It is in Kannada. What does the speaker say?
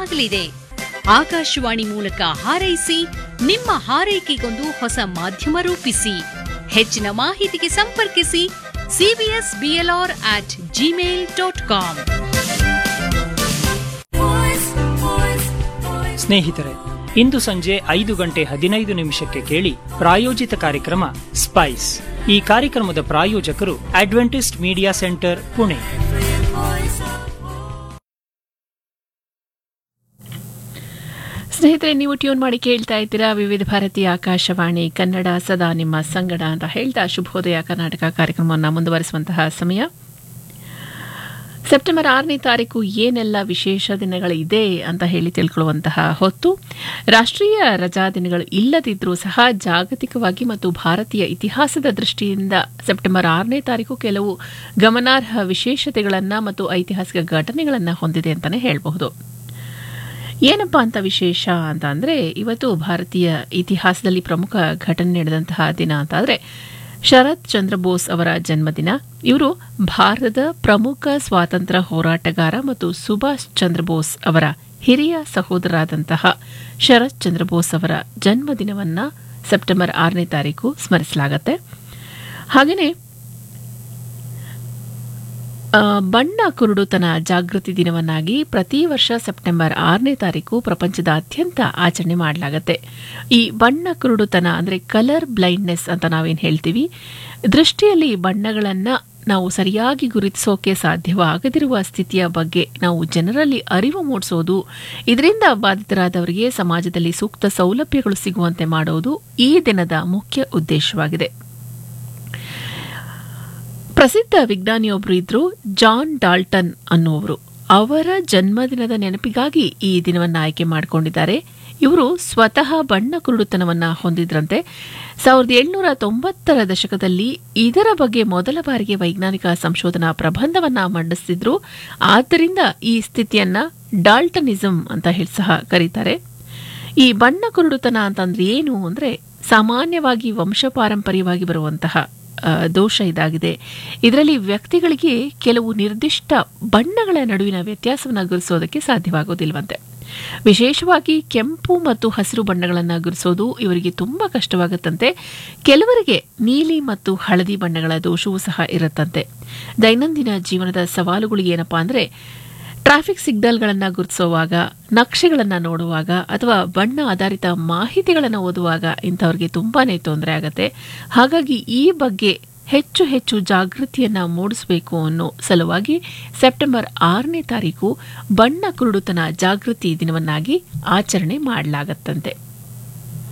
ಆಗಲಿದೆ. ಆಕಾಶವಾಣಿ ಮೂಲಕ ಹಾರೈಸಿ, ನಿಮ್ಮ ಹಾರೈಕೆಗೊಂದು ಹೊಸ ಮಾಧ್ಯಮ ರೂಪಿಸಿ. ಹೆಚ್ಚಿನ ಮಾಹಿತಿಗೆ ಸಂಪರ್ಕಿಸಿ cbsblr@gmail.com. ಸ್ನೇಹಿತರೆ, ಇಂದು ಸಂಜೆ 5:15 ಕೇಳಿ ಪ್ರಾಯೋಜಿತ ಕಾರ್ಯಕ್ರಮ ಸ್ಪೈಸ್. ಈ ಕಾರ್ಯಕ್ರಮದ ಪ್ರಾಯೋಜಕರು ಅಡ್ವೆಂಟಿಸ್ಟ್ ಮೀಡಿಯಾ ಸೆಂಟರ್, ಪುಣೆ. ಸ್ನೇಹಿತರೆ, ನೀವು ಟ್ಯೂನ್ ಮಾಡಿ ಕೇಳ್ತಾ ಇದ್ದೀರಾ ವಿವಿಧ ಭಾರತೀಯ ಆಕಾಶವಾಣಿ ಕನ್ನಡ, ಸದಾ ನಿಮ್ಮ ಸಂಗಡ ಅಂತ ಹೇಳ್ತಾ ಶುಭೋದಯ ಕರ್ನಾಟಕ ಕಾರ್ಯಕ್ರಮವನ್ನು ಮುಂದುವರಿಸುವಂತಹ ಸಮಯ. ಸೆಪ್ಟೆಂಬರ್ 6ನೇ ತಾರೀಕು ಏನೆಲ್ಲ ವಿಶೇಷ ದಿನಗಳಿದೆ ಅಂತ ಹೇಳಿ ತಿಳ್ಕೊಳ್ಳುವಂತಹ ಹೊತ್ತು. ರಾಷ್ಟ್ರೀಯ ರಜಾ ದಿನಗಳು ಇಲ್ಲದಿದ್ರೂ ಸಹ ಜಾಗತಿಕವಾಗಿ ಮತ್ತು ಭಾರತೀಯ ಇತಿಹಾಸದ ದೃಷ್ಟಿಯಿಂದ ಸೆಪ್ಟೆಂಬರ್ 6ನೇ ತಾರೀಕು ಕೆಲವು ಗಮನಾರ್ಹ ವಿಶೇಷತೆಗಳನ್ನು ಮತ್ತು ಐತಿಹಾಸಿಕ ಘಟನೆಗಳನ್ನು ಹೊಂದಿದೆ ಅಂತಲೇ ಹೇಳಬಹುದು. ಏನಪ್ಪಾ ಅಂತ ವಿಶೇಷ ಅಂತ ಅಂದರೆ, ಇವತ್ತು ಭಾರತೀಯ ಇತಿಹಾಸದಲ್ಲಿ ಪ್ರಮುಖ ಘಟನೆ ನಡೆದಂತಹ ದಿನ ಅಂತಾದರೆ ಶರತ್ ಚಂದ್ರ ಬೋಸ್ ಅವರ ಜನ್ಮದಿನ. ಇವರು ಭಾರತದ ಪ್ರಮುಖ ಸ್ವಾತಂತ್ರ್ಯ ಹೋರಾಟಗಾರ ಮತ್ತು ಸುಭಾಷ್ ಚಂದ್ರ ಬೋಸ್ ಅವರ ಹಿರಿಯ ಸಹೋದರರಾದಂತಹ ಶರತ್ ಚಂದ್ರ ಬೋಸ್ ಅವರ ಜನ್ಮದಿನವನ್ನು ಸೆಪ್ಟೆಂಬರ್ 6ನೇ ತಾರೀಕು ಸ್ಮರಿಸಲಾಗುತ್ತೆ. ಹಾಗೆಯೇ ಬಣ್ಣ ಕುರುಡುತನ ಜಾಗೃತಿ ದಿನವನ್ನಾಗಿ ಪ್ರತಿ ವರ್ಷ ಸೆಪ್ಟೆಂಬರ್ 6ನೇ ತಾರೀಕು ಪ್ರಪಂಚದಾದ್ಯಂತ ಆಚರಣೆ ಮಾಡಲಾಗುತ್ತೆ. ಈ ಬಣ್ಣ ಕುರುಡುತನ ಅಂದರೆ ಕಲರ್ ಬ್ಲೈಂಡ್ನೆಸ್ ಅಂತ ನಾವೇನು ಹೇಳ್ತೀವಿ, ದೃಷ್ಟಿಯಲ್ಲಿ ಬಣ್ಣಗಳನ್ನು ನಾವು ಸರಿಯಾಗಿ ಗುರುತಿಸೋಕೆ ಸಾಧ್ಯವಾಗದಿರುವ ಸ್ಥಿತಿಯ ಬಗ್ಗೆ ನಾವು ಜನರಲ್ಲಿ ಅರಿವು ಮೂಡಿಸೋದು, ಇದರಿಂದ ಬಾಧಿತರಾದವರಿಗೆ ಸಮಾಜದಲ್ಲಿ ಸೂಕ್ತ ಸೌಲಭ್ಯಗಳು ಸಿಗುವಂತೆ ಮಾಡೋದು ಈ ದಿನದ ಮುಖ್ಯ ಉದ್ದೇಶವಾಗಿದೆ. ಪ್ರಸಿದ್ಧ ವಿಜ್ಞಾನಿಯೊಬ್ಬರು ಇದ್ರು, ಜಾನ್ ಡಾಲ್ಟನ್ ಅನ್ನುವರು. ಅವರ ಜನ್ಮದಿನದ ನೆನಪಿಗಾಗಿ ಈ ದಿನವನ್ನು ಆಯ್ಕೆ ಮಾಡಿಕೊಂಡಿದ್ದಾರೆ. ಇವರು ಸ್ವತಃ ಬಣ್ಣ ಕುರುಡುತನವನ್ನು ಹೊಂದಿದ್ರಂತೆ. 1790ರ ದಶಕದಲ್ಲಿ ಇದರ ಬಗ್ಗೆ ಮೊದಲ ಬಾರಿಗೆ ವೈಜ್ಞಾನಿಕ ಸಂಶೋಧನಾ ಪ್ರಬಂಧವನ್ನ ಮಂಡಿಸಿದ್ರು. ಆದ್ದರಿಂದ ಈ ಸ್ಥಿತಿಯನ್ನ ಡಾಲ್ಟನಿಸಂ ಅಂತ ಹೇಳಿ ಸಹ ಕರೀತಾರೆ. ಈ ಬಣ್ಣ ಕುರುಡುತನ ಅಂತಂದ್ರೆ ಏನು ಅಂದ್ರೆ, ಸಾಮಾನ್ಯವಾಗಿ ವಂಶಪಾರಂಪರ್ಯವಾಗಿ ಬರುವಂತಹ ದೋಷ ಇದಾಗಿದೆ. ಇದರಲ್ಲಿ ವ್ಯಕ್ತಿಗಳಿಗೆ ಕೆಲವು ನಿರ್ದಿಷ್ಟ ಬಣ್ಣಗಳ ನಡುವಿನ ವ್ಯತ್ಯಾಸವನ್ನು ಗುರುತಿಸೋದಕ್ಕೆ ಸಾಧ್ಯವಾಗೋದಿಲ್ವಂತೆ. ವಿಶೇಷವಾಗಿ ಕೆಂಪು ಮತ್ತು ಹಸಿರು ಬಣ್ಣಗಳನ್ನು ಗುರುತಿಸೋದು ಇವರಿಗೆ ತುಂಬಾ ಕಷ್ಟವಾಗುತ್ತಂತೆ. ಕೆಲವರಿಗೆ ನೀಲಿ ಮತ್ತು ಹಳದಿ ಬಣ್ಣಗಳ ದೋಷವೂ ಸಹ ಇರುತ್ತಂತೆ. ದೈನಂದಿನ ಜೀವನದ ಸವಾಲುಗಳು ಏನಪ್ಪಾ ಅಂದ್ರೆ, ಟ್ರಾಫಿಕ್ ಸಿಗ್ನಲ್ಗಳನ್ನು ಗುರುತಿಸುವಾಗ, ನಕ್ಷೆಗಳನ್ನು ನೋಡುವಾಗ ಅಥವಾ ಬಣ್ಣ ಆಧಾರಿತ ಮಾಹಿತಿಗಳನ್ನು ಓದುವಾಗ ಇಂಥವ್ರಿಗೆ ತುಂಬಾನೇ ತೊಂದರೆ ಆಗುತ್ತೆ. ಹಾಗಾಗಿ ಈ ಬಗ್ಗೆ ಹೆಚ್ಚು ಹೆಚ್ಚು ಜಾಗೃತಿಯನ್ನ ಮೂಡಿಸಬೇಕು ಅನ್ನೋ ಸಲುವಾಗಿ ಸೆಪ್ಟೆಂಬರ್ 6ನೇ ತಾರೀಕು ಬಣ್ಣ ಕುರುಡುತನ ಜಾಗೃತಿ ದಿನವನ್ನಾಗಿ ಆಚರಣೆ ಮಾಡಲಾಗತ್ತಂತೆ.